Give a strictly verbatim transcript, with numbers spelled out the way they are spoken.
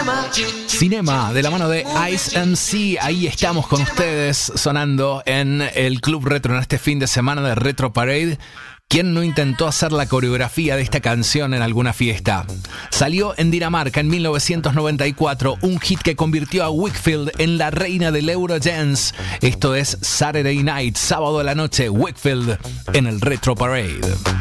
Cinema, de la mano de Ice M C. Ahí estamos con ustedes, sonando en el Club Retro en este fin de semana de Retro Parade. ¿Quién no intentó hacer la coreografía de esta canción en alguna fiesta? Salió en Dinamarca en mil novecientos noventa y cuatro, un hit que convirtió a Wakefield en la reina del Eurodance. Esto es Saturday Night, sábado de la noche, Wakefield en el Retro Parade.